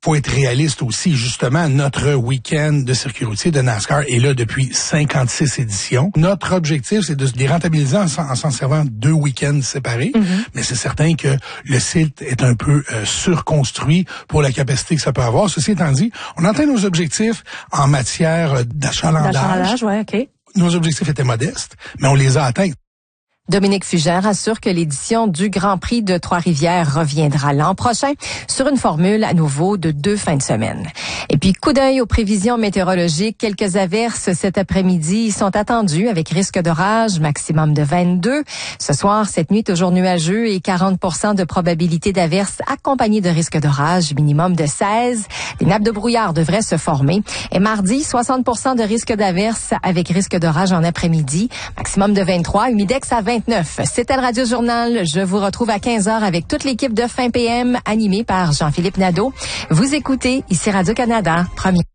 faut être réaliste aussi. Justement, notre week-end de circuit routier de NASCAR est là depuis 56 éditions. Notre objectif, c'est de les rentabiliser en s'en servant 2 week-ends séparés. Mais c'est certain que le site est un peu surconstruit pour la capacité que ça peut avoir. Ceci étant dit, on atteint nos objectifs en matière d'achalandage. D'achalandage, ouais, OK. Nos objectifs étaient modestes, mais on les a atteints. Dominique Fugère assure que l'édition du Grand Prix de Trois-Rivières reviendra l'an prochain sur une formule à nouveau de 2 fins de semaine. Et puis, coup d'œil aux prévisions météorologiques. Quelques averses cet après-midi sont attendues avec risque d'orage, maximum de 22. Ce soir, cette nuit, toujours nuageux et 40% de probabilité d'averses accompagnées de risque d'orage, minimum de 16. Des nappes de brouillard devraient se former. Et mardi, 60% de risque d'averses avec risque d'orage en après-midi, maximum de 23, humidex à 29. C'était le Radio Journal. Je vous retrouve à 15h avec toute l'équipe de Fin PM animée par Jean-Philippe Nadeau. Vous écoutez ici Radio-Canada, premier.